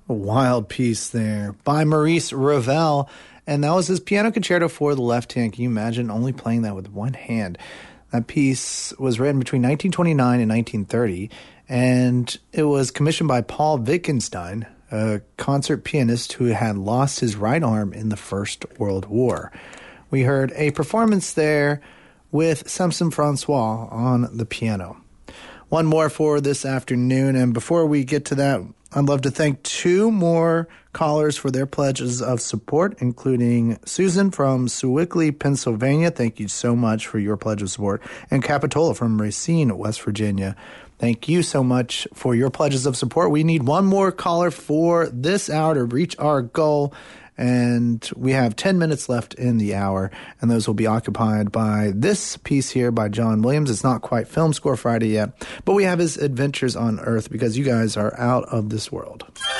A wild piece there by Maurice Ravel, and that was his piano concerto for the left hand. Can you imagine only playing that with one hand? That piece was written between 1929 and 1930, and it was commissioned by Paul Wittgenstein, a concert pianist who had lost his right arm in the First World War. We heard a performance there with Samson Francois on the piano. One more for this afternoon, and before we get to that, I'd love to thank two more callers for their pledges of support, including Susan from Sewickley, Pennsylvania. Thank you so much for your pledge of support. And Capitola from Racine, West Virginia. Thank you so much for your pledges of support. We need one more caller for this hour to reach our goal. And we have 10 minutes left in the hour, and those will be occupied by this piece here by John Williams. It's not quite Film Score Friday yet, but we have his Adventures on Earth because you guys are out of this world.